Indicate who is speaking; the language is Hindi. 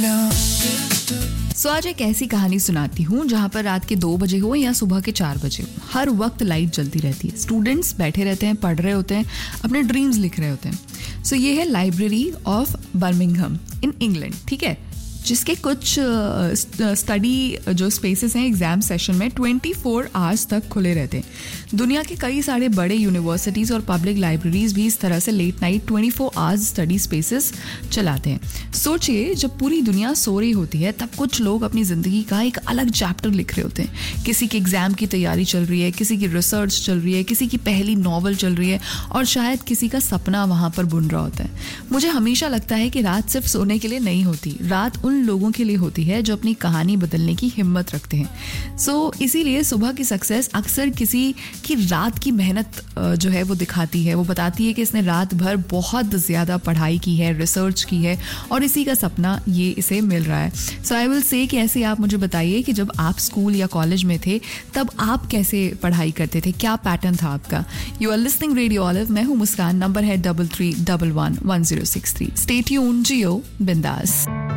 Speaker 1: सो आज एक ऐसी कहानी सुनाती हूँ जहाँ पर रात के 2 बजे हो या सुबह के 4 बजे हो, हर वक्त लाइट जलती रहती है। स्टूडेंट्स बैठे रहते हैं, पढ़ रहे होते हैं, अपने ड्रीम्स लिख रहे होते हैं। सो ये है library of Birmingham in England, ठीक है, जिसके कुछ स्टडी जो स्पेसेस हैं एग्जाम सेशन में 24 आवर्स तक खुले रहते हैं। दुनिया के कई सारे बड़े यूनिवर्सिटीज़ और पब्लिक लाइब्रेरीज भी इस तरह से late night 24 hours study spaces चलाते हैं। सोचिए, जब पूरी दुनिया सो रही होती है तब कुछ लोग अपनी ज़िंदगी का एक अलग चैप्टर लिख रहे होते हैं। किसी के एग्ज़ाम की तैयारी चल रही है, किसी की रिसर्च चल रही है, किसी की पहली नॉवल चल रही है और शायद किसी का सपना वहाँ पर बुन रहा होता है। मुझे हमेशा लगता है कि रात सिर्फ सोने के लिए नहीं होती, रात उन लोगों के लिए होती है जो अपनी कहानी बदलने की हिम्मत रखते हैं। सो इसीलिए सुबह की सक्सेस अक्सर किसी की रात की मेहनत जो है वो दिखाती है। वो बताती है कि इसने रात भर बहुत ज़्यादा पढ़ाई की है, रिसर्च की है और इसी का सपना ये इसे मिल रहा है। सो आई विल से कि ऐसे आप मुझे बताइए कि जब आप स्कूल या कॉलेज में थे तब आप कैसे पढ़ाई करते थे, क्या पैटर्न था आपका। You are listening radio olive, मैं हूँ मुस्कान, नंबर है 33111063। स्टे ट्यून्ड, जियो बिंदास।